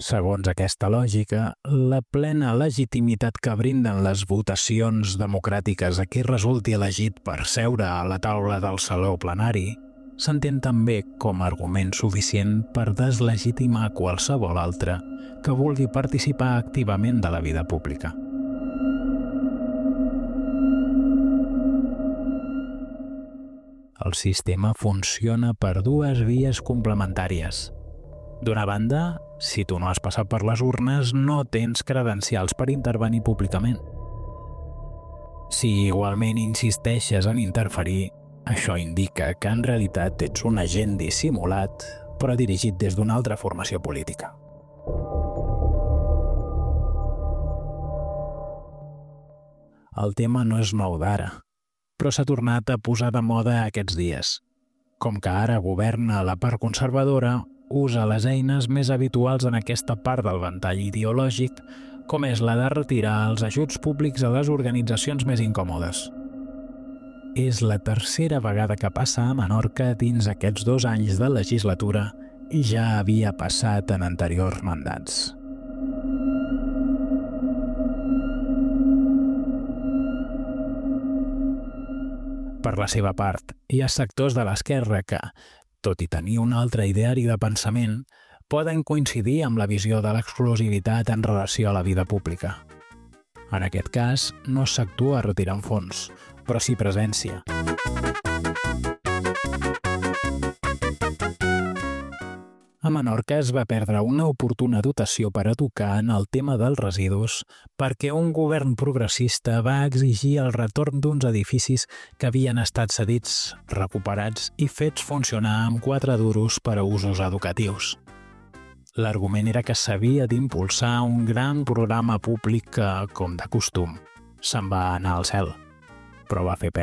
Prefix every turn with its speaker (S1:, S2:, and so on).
S1: Segons aquesta lògica, la plena legitimitat que brinden les votacions democràtiques a qui resulti elegit per seure a la taula del saló plenari s'entén també com a argument suficient per deslegitimar qualsevol altre que vulgui participar activament de la vida pública. El sistema funciona per dues vies complementàries. D'una banda, si tu no has passat per les urnes, no tens credencials per intervenir públicament. Si igualment insisteixes en interferir, això indica que en realitat ets un agent dissimulat, però dirigit des d'una altra formació política. El tema no és nou d'ara, però s'ha tornat a posar de moda aquests dies. Com que ara governa la part conservadora, usa les eines més habituals en aquesta part del ventall ideològic, com és la de retirar els ajuts públics a les organitzacions més incòmodes. És la tercera vegada que passa a Menorca dins aquests 2 anys de legislatura i ja havia passat en anteriors mandats. Per la seva part, hi ha sectors de l'esquerra que, tot i tenir un altre ideari de pensament, poden coincidir amb la visió de l'exclusivitat en relació a la vida pública. En aquest cas, no s'actua retirant fons, però sí presència. A Menorca es va perdre una oportuna dotació per educar en el tema dels residus perquè un govern progressista va exigir el retorn d'uns edificis que havien estat cedits, recuperats i fets funcionar amb 4 duros per a usos educatius. L'argument era que s'havia d'impulsar un gran programa públic que, com de costum, se'n va anar al cel, però va fer perdre.